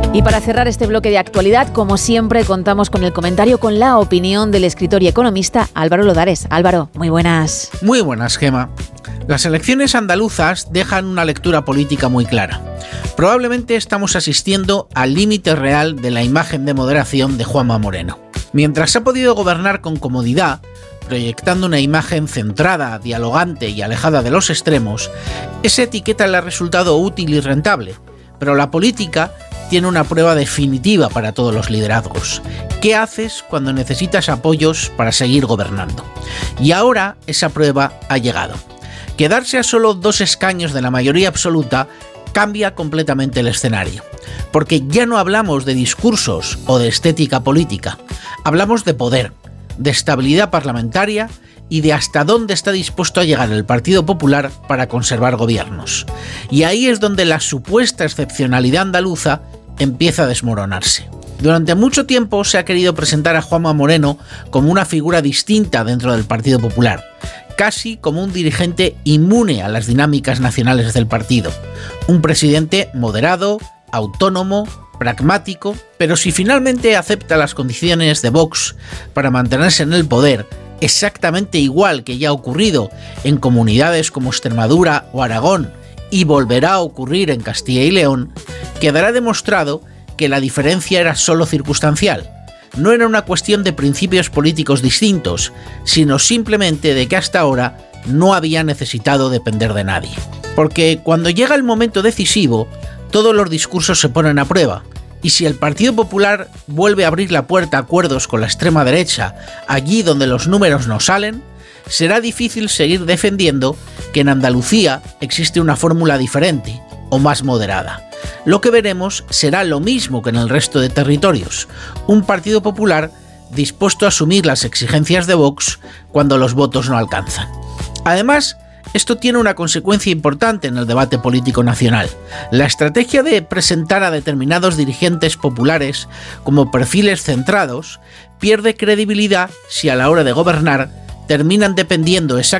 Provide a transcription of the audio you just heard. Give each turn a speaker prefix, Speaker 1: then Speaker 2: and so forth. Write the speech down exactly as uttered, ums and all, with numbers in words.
Speaker 1: Y para cerrar este bloque de actualidad, como siempre, contamos con el comentario, con la opinión del escritor y economista Álvaro Lodares. Álvaro, muy buenas.
Speaker 2: Muy buenas, Gema. Las elecciones andaluzas dejan una lectura política muy clara. Probablemente estamos asistiendo al límite real de la imagen de moderación de Juanma Moreno. Mientras ha podido gobernar con comodidad, proyectando una imagen centrada, dialogante y alejada de los extremos, esa etiqueta le ha resultado útil y rentable. Pero la política tiene una prueba definitiva para todos los liderazgos. ¿Qué haces cuando necesitas apoyos para seguir gobernando? Y ahora esa prueba ha llegado. Quedarse a solo dos escaños de la mayoría absoluta cambia completamente el escenario. Porque ya no hablamos de discursos o de estética política. Hablamos de poder, de estabilidad parlamentaria y de hasta dónde está dispuesto a llegar el Partido Popular para conservar gobiernos. Y ahí es donde la supuesta excepcionalidad andaluza empieza a desmoronarse. Durante mucho tiempo se ha querido presentar a Juanma Moreno como una figura distinta dentro del Partido Popular, casi como un dirigente inmune a las dinámicas nacionales del partido. Un presidente moderado, autónomo, pragmático, pero si finalmente acepta las condiciones de Vox para mantenerse en el poder, exactamente igual que ya ha ocurrido en comunidades como Extremadura o Aragón y volverá a ocurrir en Castilla y León, quedará demostrado que la diferencia era solo circunstancial. No era una cuestión de principios políticos distintos, sino simplemente de que hasta ahora no había necesitado depender de nadie. Porque cuando llega el momento decisivo, todos los discursos se ponen a prueba, y si el Partido Popular vuelve a abrir la puerta a acuerdos con la extrema derecha allí donde los números no salen, será difícil seguir defendiendo que en Andalucía existe una fórmula diferente o más moderada. Lo que veremos será lo mismo que en el resto de territorios, un Partido Popular dispuesto a asumir las exigencias de Vox cuando los votos no alcanzan. Además, esto tiene una consecuencia importante en el debate político nacional. La estrategia de presentar a determinados dirigentes populares como perfiles centrados pierde credibilidad si a la hora de gobernar terminan dependiendo exactamente